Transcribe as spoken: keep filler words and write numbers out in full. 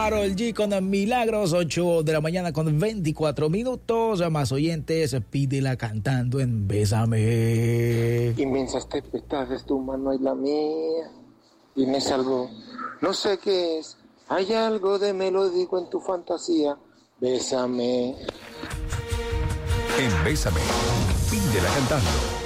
Karol G con Milagros, ocho de la mañana con veinticuatro minutos. A más oyentes, pídela cantando en Bésame. Inmensas tempestades, tu mano y la mía. Tienes algo, no sé qué es. Hay algo de melódico en tu fantasía. Bésame. En Bésame, pídela cantando.